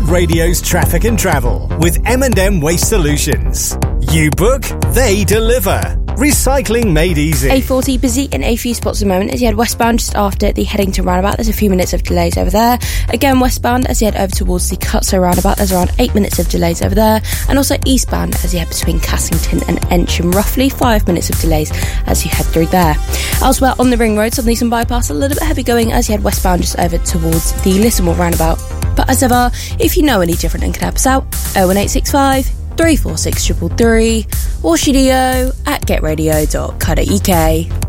Radio's traffic and travel with M&M Waste Solutions. You book, they deliver. Recycling made easy. A40 busy in a few spots at the moment as you head westbound just after the Headington roundabout. There's a few minutes of delays over there. Again westbound as you head over towards the Cutser roundabout. There's around 8 minutes of delays over there. And also eastbound as you head between Cassington and Ensham. Roughly 5 minutes of delays as you head through there. Elsewhere on the ring road, South Eastern bypass, a little bit heavy going as you head westbound just over towards the Lissamore roundabout. But as ever, if you know any different and can help us out, 01865 346 333 or studio@getradio.co.uk.